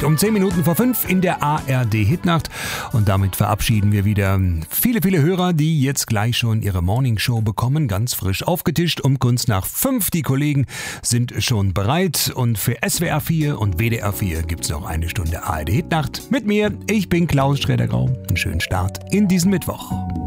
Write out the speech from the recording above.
um 10 Minuten vor 5 in der ARD Hitnacht. Und damit verabschieden wir wieder viele, viele Hörer, die jetzt gleich schon ihre Morningshow bekommen, ganz frisch aufgetischt um kurz nach 5. Die Kollegen sind schon bereit und für SWR 4 und WDR 4 gibt's noch eine Stunde ARD Hitnacht mit mir. Ich bin Klaus Schroeder-Grau. Einen schönen Start in diesen Mittwoch.